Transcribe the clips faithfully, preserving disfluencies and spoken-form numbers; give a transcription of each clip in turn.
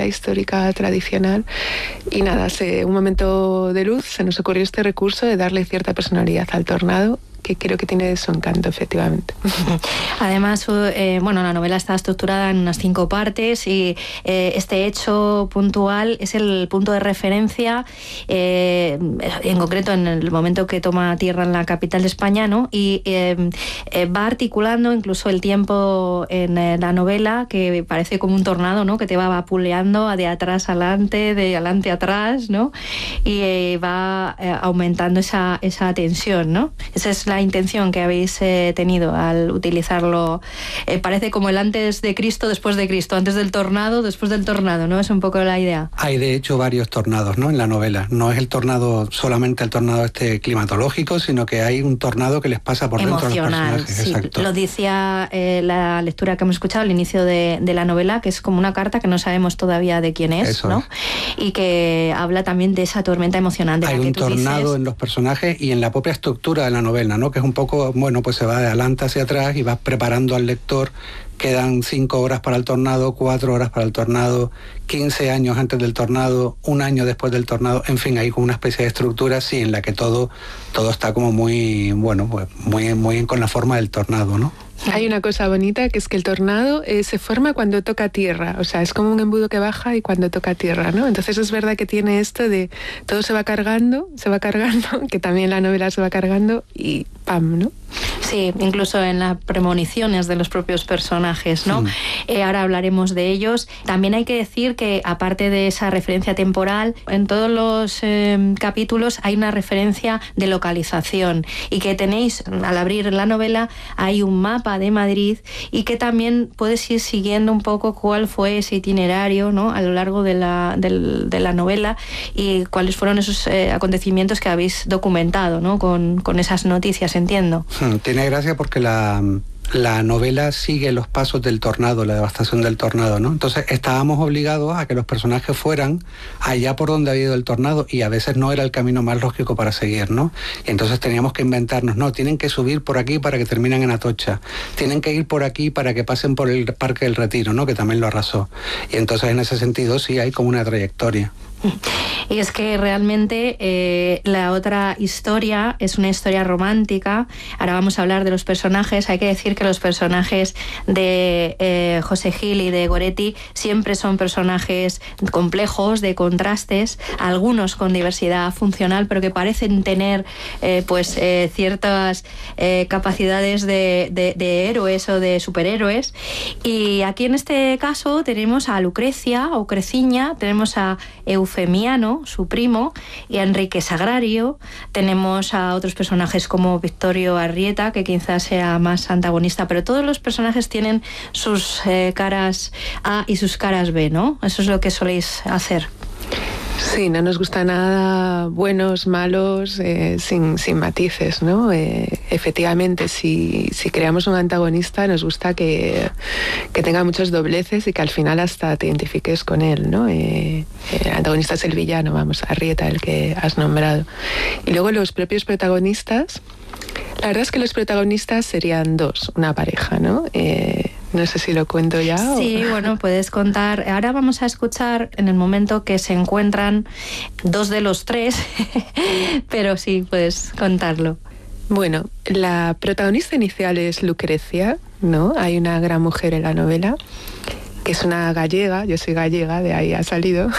histórica tradicional. Y nada, hace un momento de luz se nos ocurrió este recurso de darle cierta personalidad al tornado, que creo que tiene su encanto, efectivamente. Además, eh, bueno, la novela está estructurada en unas cinco partes y eh, este hecho puntual es el punto de referencia, eh, en concreto en el momento que toma tierra en la capital de España, ¿no? Y eh, eh, va articulando incluso el tiempo en eh, la novela, que parece como un tornado, ¿no? Que te va vapuleando de atrás adelante, de adelante atrás, ¿no? Y eh, va eh, aumentando esa, esa tensión, ¿no? Esa es la intención que habéis eh, tenido al utilizarlo. Eh, parece como el antes de Cristo, después de Cristo, antes del tornado, después del tornado, ¿no? Es un poco la idea. Hay de hecho varios tornados, ¿no? En la novela. No es el tornado, solamente el tornado este climatológico, sino que hay un tornado que les pasa por dentro a los personajes. Sí. Exacto. Lo decía eh, la lectura que hemos escuchado al inicio de, de la novela, que es como una carta que no sabemos todavía de quién es, Eso ¿no? es. Y que habla también de esa tormenta emocionante. Hay la que un tú tornado dices. en los personajes y en la propia estructura de la novela, ¿no? Que es un poco, bueno, pues se va de adelante hacia atrás y vas preparando al lector. Quedan cinco horas para el tornado, cuatro horas para el tornado, quince años antes del tornado, un año después del tornado. En fin, hay como una especie de estructura, sí, en la que todo, todo está como muy, bueno, pues muy, muy con la forma del tornado, ¿no? Hay una cosa bonita, que es que el tornado eh, se forma cuando toca tierra, o sea, es como un embudo que baja y cuando toca tierra, ¿no? Entonces es verdad que tiene esto de todo se va cargando, se va cargando, que también la novela se va cargando y ¡pam!, ¿no? Sí, incluso en las premoniciones de los propios personajes, ¿no? Mm. Eh, ahora hablaremos de ellos. También hay que decir que, aparte de esa referencia temporal, en todos los eh, capítulos hay una referencia de localización y que tenéis, al abrir la novela, hay un mapa de Madrid y que también puedes ir siguiendo un poco cuál fue ese itinerario, ¿no? A lo largo de la, de, de la novela y cuáles fueron esos eh, acontecimientos que habéis documentado, ¿no? Con, con esas noticias, entiendo. Tiene gracia porque la, la novela sigue los pasos del tornado, la devastación del tornado, ¿no? Entonces estábamos obligados a que los personajes fueran allá por donde había ido el tornado y a veces no era el camino más lógico para seguir, ¿no? Y entonces teníamos que inventarnos, no, tienen que subir por aquí para que terminen en Atocha, tienen que ir por aquí para que pasen por el Parque del Retiro, ¿no? Que también lo arrasó. Y entonces en ese sentido sí hay como una trayectoria. Y es que realmente eh, la otra historia es una historia romántica. Ahora vamos a hablar de los personajes. Hay que decir que los personajes de eh, José Gil y de Goretti siempre son personajes complejos, de contrastes, algunos con diversidad funcional, pero que parecen tener eh, pues eh, ciertas eh, capacidades de, de, de héroes o de superhéroes. Y aquí en este caso tenemos a Lucrecia o Creciña, tenemos a Eufemiano, su primo, y a Enrique Sagrario. Tenemos a otros personajes como Victorio Arrieta, que quizás sea más antagonista, pero todos los personajes tienen sus eh, caras A y sus caras B, ¿no? Eso es lo que soléis hacer. Sí, no nos gusta nada buenos, malos, eh, sin, sin matices, ¿no? Eh, efectivamente, si, si creamos un antagonista, nos gusta que, que tenga muchos dobleces y que al final hasta te identifiques con él, ¿no? Eh, el antagonista es el villano, vamos, Arrieta, el que has nombrado. Y luego los propios protagonistas, la verdad es que los protagonistas serían dos, una pareja, ¿no? Eh, No sé si lo cuento ya. Sí, o... bueno, puedes contar. Ahora vamos a escuchar en el momento que se encuentran dos de los tres, pero sí, puedes contarlo. Bueno, la protagonista inicial es Lucrecia, ¿no? Hay una gran mujer en la novela, que es una gallega, yo soy gallega, de ahí ha salido,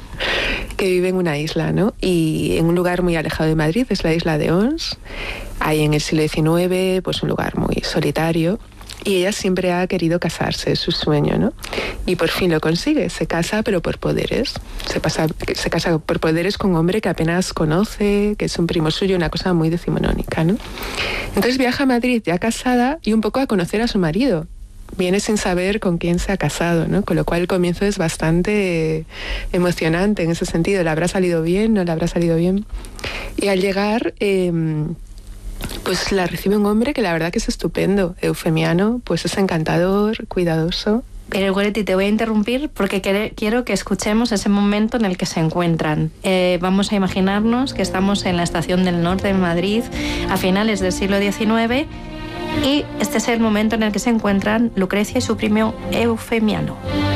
que vive en una isla, ¿no? Y en un lugar muy alejado de Madrid, es la isla de Ons. Hay en el siglo diecinueve, pues un lugar muy solitario. Y ella siempre ha querido casarse, es su sueño, ¿no? Y por fin lo consigue, se casa pero por poderes. Se, pasa, se casa por poderes con un hombre que apenas conoce, que es un primo suyo, una cosa muy decimonónica, ¿no? Entonces viaja a Madrid ya casada y un poco a conocer a su marido. Viene sin saber con quién se ha casado, ¿no? Con lo cual el comienzo es bastante emocionante en ese sentido. ¿Le habrá salido bien? ¿No le habrá salido bien? Y al llegar... Eh, pues la recibe un hombre que la verdad que es estupendo, Eufemiano, pues es encantador, cuidadoso. Pero Goretti, te voy a interrumpir porque quiero que escuchemos ese momento en el que se encuentran. Eh, vamos a imaginarnos que estamos en la estación del norte de Madrid a finales del siglo diecinueve y este es el momento en el que se encuentran Lucrecia y su primo Eufemiano.